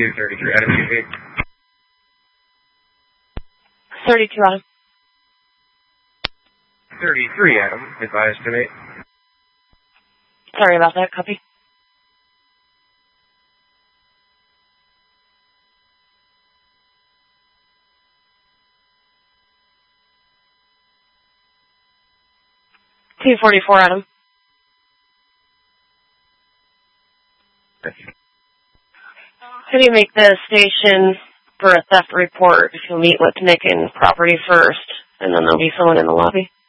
233, Adam, you paid? 32, Adam. 33, Adam, advised tonight. Sorry about that, copy. $244, Adam. Thank you. Could you make the station for a theft report if you'll meet with Nick and property first, and then there'll be someone in the lobby?